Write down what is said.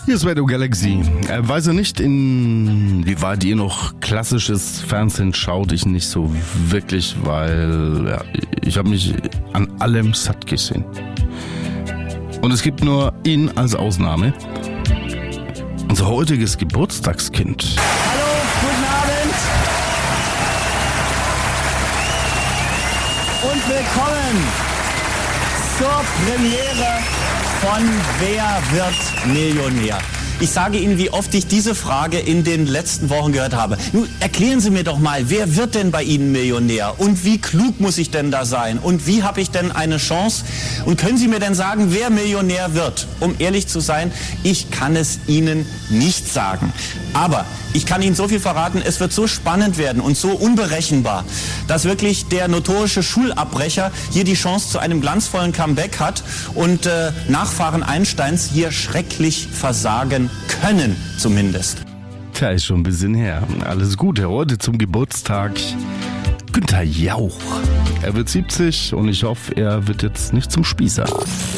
Hier ist Radio Galaxy. Weiß ja nicht, inwieweit ihr noch klassisches Fernsehen schaut. Ich nicht so wirklich, weil ich habe mich an allem satt gesehen. Und es gibt nur ihn als Ausnahme. Unser heutiges Geburtstagskind. Hallo, guten Abend. Und willkommen zur Premiere von Wer wird Millionär? Ich sage Ihnen, wie oft ich diese Frage in den letzten Wochen gehört habe. Nun, erklären Sie mir doch mal, wer wird denn bei Ihnen Millionär? Und wie klug muss ich denn da sein? Und wie habe ich denn eine Chance? Und können Sie mir denn sagen, wer Millionär wird? Um ehrlich zu sein, ich kann es Ihnen nicht sagen. Aber ich kann Ihnen so viel verraten, es wird so spannend werden und so unberechenbar, dass wirklich der notorische Schulabbrecher hier die Chance zu einem glanzvollen Comeback hat und Nachfahren Einsteins hier schrecklich versagen können, zumindest. Tja, ist schon ein bisschen her. Alles Gute heute zum Geburtstag. Günther Jauch. Er wird 70 und ich hoffe, er wird jetzt nicht zum Spießer.